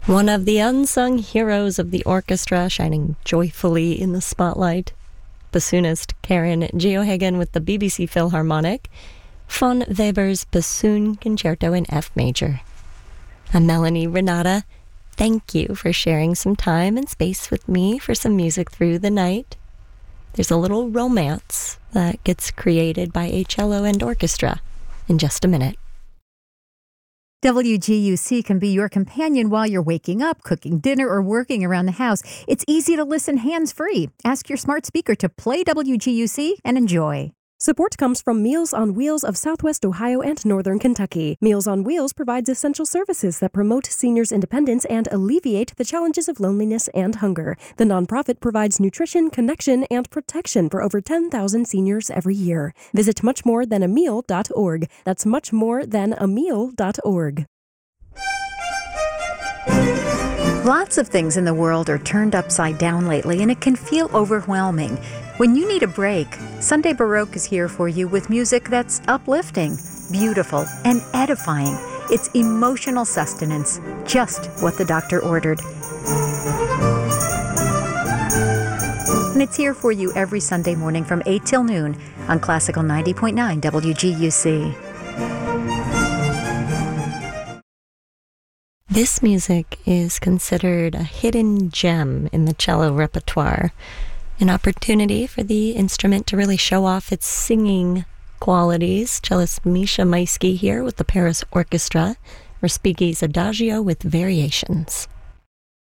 One of the unsung heroes of the orchestra, shining joyfully in the spotlight. Bassoonist Karen Geohagen with the BBC Philharmonic, von Weber's Bassoon Concerto in F major. I'm Melanie Renata. Thank you for sharing some time and space with me for some music through the night. There's a little romance that gets created by a cello and orchestra in just a minute. WGUC can be your companion while you're waking up, cooking dinner, or working around the house. It's easy to listen hands-free. Ask your smart speaker to play WGUC and enjoy. Support comes from Meals on Wheels of Southwest Ohio and Northern Kentucky. Meals on Wheels provides essential services that promote seniors' independence and alleviate the challenges of loneliness and hunger. The nonprofit provides nutrition, connection, and protection for over 10,000 seniors every year. Visit muchmorethan.ameal.org. That's muchmorethan.ameal.org. Lots of things in the world are turned upside down lately, and it can feel overwhelming. When you need a break, Sunday Baroque is here for you with music that's uplifting, beautiful, and edifying. It's emotional sustenance, just what the doctor ordered. And it's here for you every Sunday morning from 8 till noon on Classical 90.9 WGUC. This music is considered a hidden gem in the cello repertoire, an opportunity for the instrument to really show off its singing qualities. Cellist Misha Maisky here with the Paris Orchestra, Respighi's Adagio with variations.